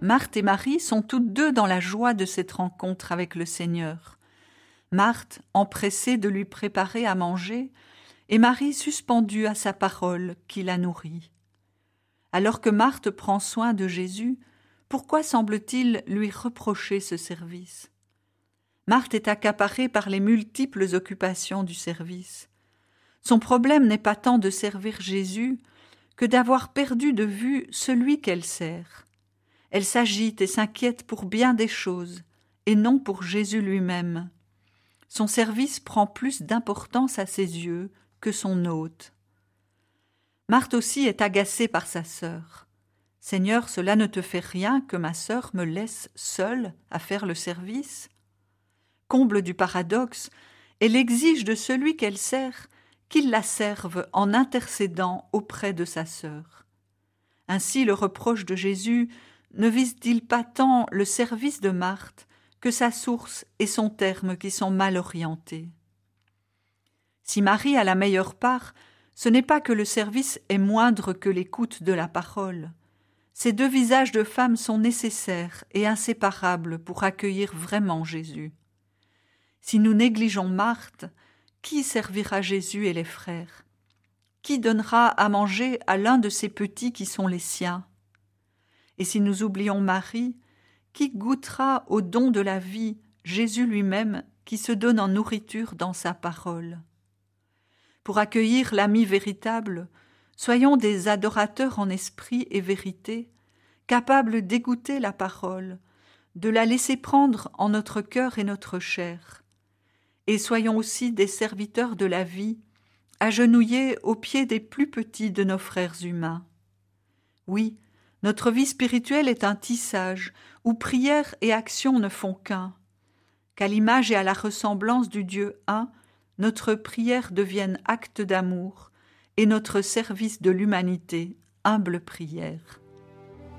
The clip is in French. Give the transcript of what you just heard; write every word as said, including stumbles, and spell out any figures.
Marthe et Marie sont toutes deux dans la joie de cette rencontre avec le Seigneur. Marthe, empressée de lui préparer à manger, et Marie suspendue à sa parole qui la nourrit. Alors que Marthe prend soin de Jésus, pourquoi semble-t-il lui reprocher ce service ? Marthe est accaparée par les multiples occupations du service. Son problème n'est pas tant de servir Jésus que d'avoir perdu de vue celui qu'elle sert. Elle s'agite et s'inquiète pour bien des choses, et non pour Jésus lui-même. Son service prend plus d'importance à ses yeux que son hôte. Marthe aussi est agacée par sa sœur. « Seigneur, cela ne te fait rien que ma sœur me laisse seule à faire le service ?» Comble du paradoxe, elle exige de celui qu'elle sert qu'il la serve en intercédant auprès de sa sœur. Ainsi le reproche de Jésus ne vise-t-il pas tant le service de Marthe que sa source et son terme qui sont mal orientés. Si Marie a la meilleure part, ce n'est pas que le service est moindre que l'écoute de la parole. Ces deux visages de femme sont nécessaires et inséparables pour accueillir vraiment Jésus. Si nous négligeons Marthe, qui servira Jésus et les frères ? Qui donnera à manger à l'un de ces petits qui sont les siens ? Et si nous oublions Marie, qui goûtera au don de la vie, Jésus lui-même, qui se donne en nourriture dans sa parole ? Pour accueillir l'ami véritable, soyons des adorateurs en esprit et vérité, capables d'écouter la parole, de la laisser prendre en notre cœur et notre chair. Et soyons aussi des serviteurs de la vie, agenouillés aux pieds des plus petits de nos frères humains. Oui, notre vie spirituelle est un tissage où prière et action ne font qu'un. Qu'à l'image et à la ressemblance du Dieu un, notre prière devienne acte d'amour et notre service de l'humanité humble prière.